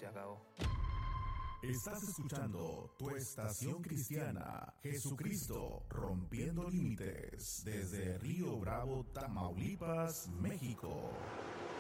se acabó. Estás escuchando tu estación cristiana, Jesucristo rompiendo límites, desde Río Bravo, Tamaulipas, México.